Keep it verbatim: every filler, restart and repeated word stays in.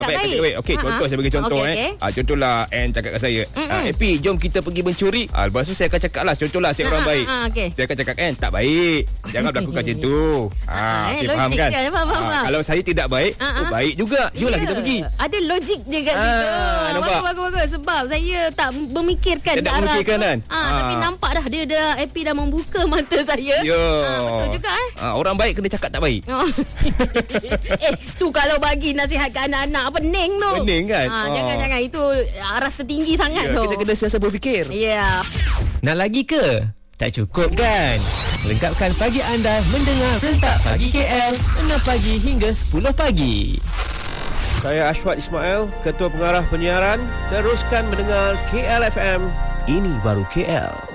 Baik, baik. baik. Okey, Ha-ha. contoh saya bagi contoh Okey, eh. okey. Ah, contohlah Ann cakap kat saya, ah, Epi, jom kita pergi mencuri. Ah, lepas tu saya akan cakap lah, contohlah saya orang Ha, ha, baik. ha, okey. Saya akan cakap, Ann, tak baik. Jangan berlakukan macam tu. Ah, Ah, eh, okey, faham logik kan? kan? Faham, faham, Ah, faham. kalau saya tidak baik, Ha, ha. oh, baik juga. Jomlah Ya, kita pergi. Ada logik je kat Ah, situ. nampak? Bagus, bagus, bagus. Sebab saya tak memikirkan Dia ke tak arah memikirkan tu. kan? Ah, Ah. Tapi nampak dah dia dah Epi dah membuka mata saya. Ya. Ah, betul juga eh. Ah, orang baik kena cakap tak baik. Oh. eh, tu kalau bagi nasihat ke anak-anak pening tu. Pening kan? Ah, Oh. Jangan-jangan itu aras tertinggi sangat Ya, tu. kita kena sentiasa berfikir. Ya. Nak lagi ke? Tak cukup kan? Lengkapkan pagi anda mendengar Rentak Pagi K L enam pagi hingga sepuluh pagi. Saya Ashwat Ismail, Ketua Pengarah Penyiaran. Teruskan mendengar K L F M. Ini baru K L.